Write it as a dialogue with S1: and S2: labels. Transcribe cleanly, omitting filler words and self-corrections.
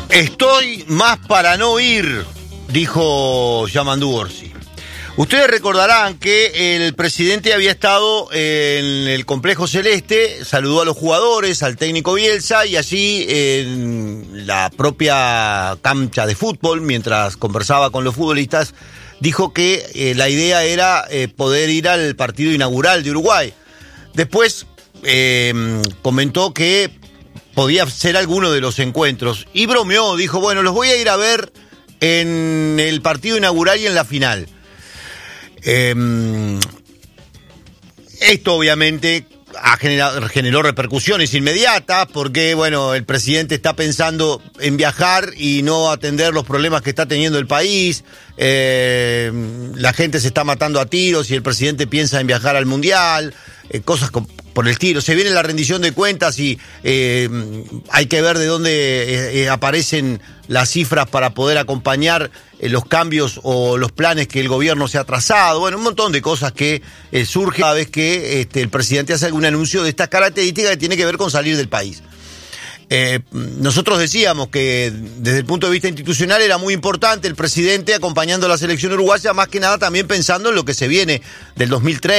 S1: Estoy más para no ir, dijo Yamandú Orsi. Ustedes recordarán que el presidente había estado en el Complejo Celeste, saludó a los jugadores, al técnico Bielsa, y allí en la propia cancha de fútbol, mientras conversaba con los futbolistas, dijo que la idea era poder ir al partido inaugural de Uruguay. Después comentó que podía ser alguno de los encuentros y bromeó, dijo, bueno, los voy a ir a ver en el partido inaugural y en la final. Esto obviamente generó repercusiones inmediatas porque, bueno, el presidente está pensando en viajar y no atender los problemas que está teniendo el país. La gente se está matando a tiros y el presidente piensa en viajar al Mundial, cosas por el estilo. Se viene la rendición de cuentas y hay que ver de dónde aparecen las cifras para poder acompañar los cambios o los planes que el gobierno se ha trazado. Bueno, un montón de cosas que surgen cada vez que el presidente hace algún anuncio de estas características que tiene que ver con salir del país. Nosotros decíamos que desde el punto de vista institucional era muy importante el presidente acompañando a la selección uruguaya, más que nada también pensando en lo que se viene del 2030.